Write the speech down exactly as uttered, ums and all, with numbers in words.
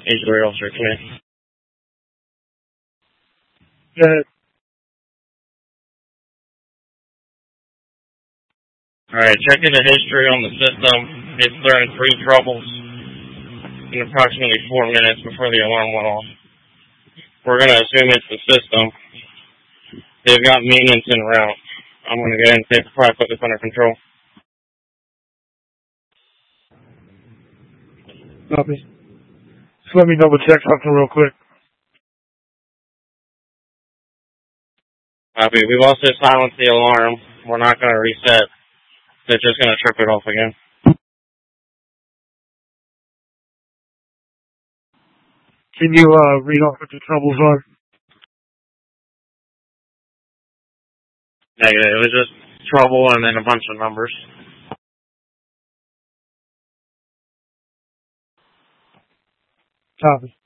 H three officer, come in. Good. Alright, checking the history on the system. It's throwing three troubles in approximately four minutes before the alarm went off. We're going to assume it's the system. They've got maintenance en route. I'm going to go ahead and take, probably put this under control. Copy. Just let me double check something real quick. Copy. We've also silenced the alarm. We're not going to reset. They're just going to trip it off again. Can you uh, read off what the troubles are? Negative. It was just trouble and then a bunch of numbers. Copy.